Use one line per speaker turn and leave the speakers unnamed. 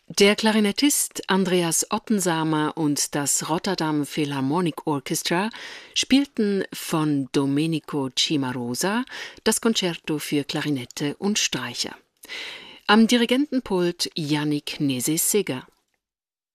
Der Klarinettist Andreas Ottensamer und das Rotterdam Philharmonic Orchestra spielten von Domenico Cimarosa das Concerto für Klarinette und Streicher. Am Dirigentenpult Yannick Nézet-Séguin.